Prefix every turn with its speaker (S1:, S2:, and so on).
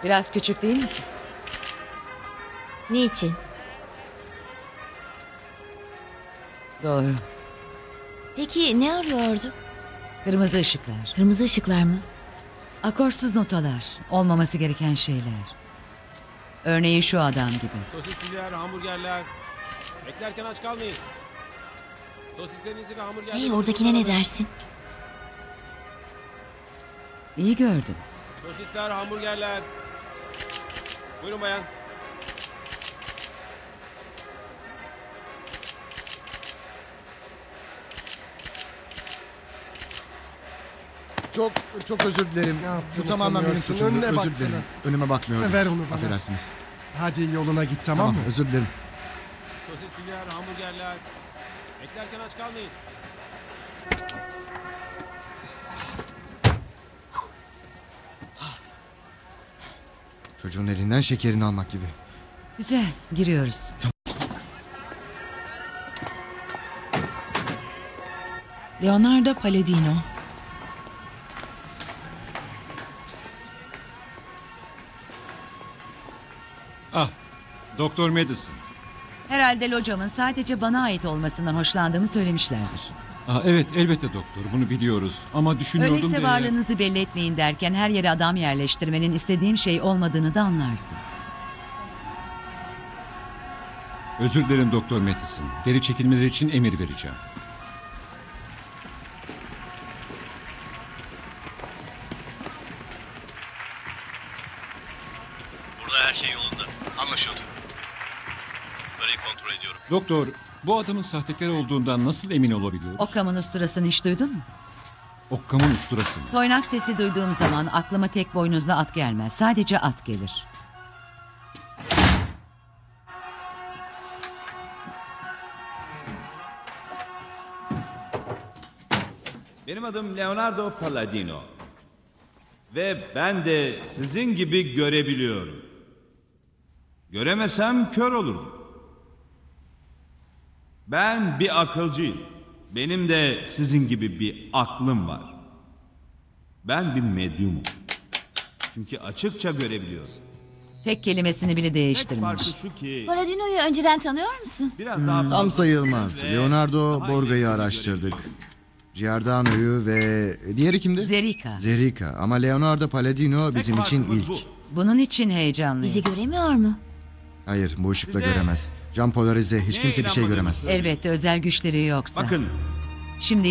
S1: Biraz küçük değil misin?
S2: Niçin?
S1: Doğru.
S2: Peki ne arıyordu?
S1: Kırmızı ışıklar,
S2: Kırmızı ışıklar mı?
S1: akorsuz notalar, olmaması gereken şeyler. Örneği şu adam gibi.
S3: Sosisliler, hamburgerler. Beklerken aç kalmayın. Sosislerinizi ve hamburgerlerinizi...
S2: Hey, oradakine ne dersin?
S1: İyi gördün.
S3: Sosisler, hamburgerler. Buyurun bayan.
S4: Çok özür dilerim.
S5: Ne yaptığını
S4: Bu tamamen benim
S5: sanıyorsun?
S4: suçum.
S5: Önüne
S4: Özür
S5: baksana.
S4: dilerim. Önüme bakmıyorum.
S5: Ver onu bana.
S4: Affedersiniz.
S5: Hadi yoluna git, tamam mı?
S4: Özür dilerim.
S3: Sosisliler, hamburgerler. Beklerken aç kalmayın.
S4: Çocuğun elinden şekerini almak gibi.
S1: Güzel, giriyoruz.
S6: Leonardo Palladino.
S7: Ah, Doktor Madison.
S1: Herhalde locamın sadece bana ait olmasından hoşlandığımı söylemişlerdir.
S7: Evet, elbette doktor, bunu biliyoruz. Ama düşünüyordum
S1: Öyleyse
S7: da...
S1: varlığınızı belli etmeyin derken her yere adam yerleştirmenin istediğim şey olmadığını da anlarsın.
S7: Özür dilerim Doktor Madison. Geri çekilmeleri için emir vereceğim.
S8: Burada her şey yolunda. Anlaşıldı. Yukarıyı kontrol ediyorum.
S7: Doktor, bu adamın sahtekar olduğundan nasıl emin olabiliyoruz?
S1: Okam'ın usturasını hiç duydun mu?
S7: Okkam'ın usturası mı?
S1: Toynak sesi duyduğum zaman aklıma tek boynuzlu at gelmez. Sadece at gelir.
S9: Benim adım Leonardo Palladino. Ve ben de sizin gibi görebiliyorum. Göremesem kör olurum. Ben bir akılcıyım. Benim de sizin gibi bir aklım var. Ben bir medyumum. Çünkü açıkça görebiliyorum.
S1: Tek kelimesini bile
S9: Tek
S1: değiştirmiş.
S9: farkı şu ki
S2: Palladino'yu önceden tanıyor musun?
S9: biraz daha fazla
S4: Tam sayılmaz.
S9: ve
S4: Leonardo
S9: daha
S4: Borga'yı
S9: ilerisini
S4: araştırdık.
S9: görebiliyorum.
S4: Giordano'yu ve... Diğeri kimdi?
S1: Zerika.
S4: Zerika. Ama Leonardo Palladino
S9: Tek
S4: bizim için
S9: farkımız
S4: ilk.
S9: bu.
S1: Bunun için heyecanlıyım.
S2: Bizi göremiyor mu?
S4: Hayır, bu ışıkla
S9: Bize-
S4: göremez. Cam polarize, hiç
S9: Neye
S4: kimse bir şey
S9: inanmadığımı
S4: göremez.
S9: söyleyeyim.
S1: Elbette özel güçleri yoksa.
S9: Bakın,
S1: Şimdi